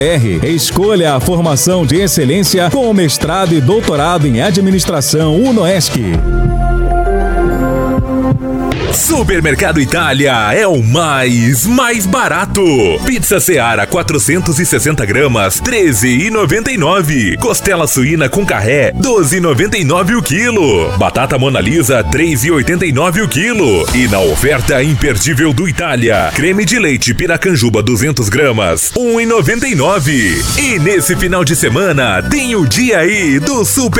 Escolha a formação de excelência com mestrado e doutorado em administração UNOESC. Supermercado Itália é o mais barato. Pizza Seara 460 gramas, 13,99. Costela suína com carré, 12,99 o quilo. Batata Mona Lisa, 3,89 o quilo. E na oferta imperdível do Itália, creme de leite Piracanjuba 200 gramas, 1,99. E nesse final de semana tem o dia aí do Super